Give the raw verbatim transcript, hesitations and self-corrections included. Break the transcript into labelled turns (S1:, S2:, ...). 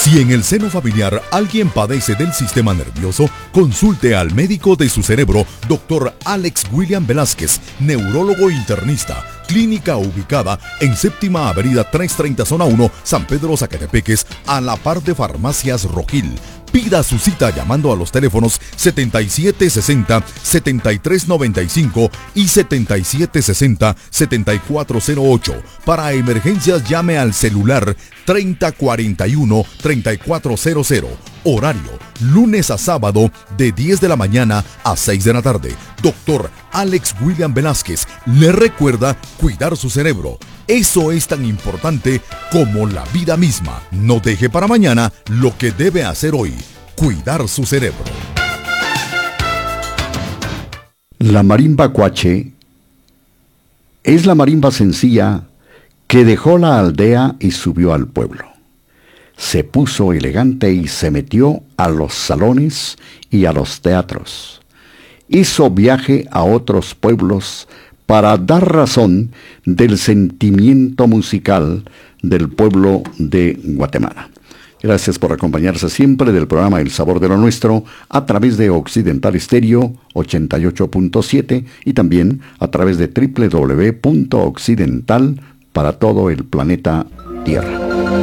S1: Si en el seno familiar alguien padece del sistema nervioso, consulte al médico de su cerebro, doctor Alex William Velázquez, neurólogo internista. Clínica ubicada en Séptima Avenida trescientos treinta, Zona uno, San Pedro Zacatepeques, a la par de Farmacias Rojil. Pida su cita llamando a los teléfonos setenta y siete sesenta, setenta y tres noventa y cinco y setenta y siete sesenta, setenta y cuatro cero ocho. Para emergencias llame al celular treinta cuarenta y uno, treinta y cuatro cero cero. Horario, lunes a sábado de diez de la mañana a seis de la tarde. Doctor Alex William Velázquez le recuerda cuidar su cerebro. Eso es tan importante como la vida misma. No deje para mañana lo que debe hacer hoy. Cuidar su cerebro.
S2: La marimba cuache es la marimba sencilla que dejó la aldea y subió al pueblo. Se puso elegante y se metió a los salones y a los teatros. Hizo viaje a otros pueblos para dar razón del sentimiento musical del pueblo de Guatemala. Gracias por acompañarse siempre del programa El Sabor de lo Nuestro a través de Occidental Estéreo ochenta y ocho punto siete y también a través de doble u doble u doble u punto occidental para todo el planeta Tierra.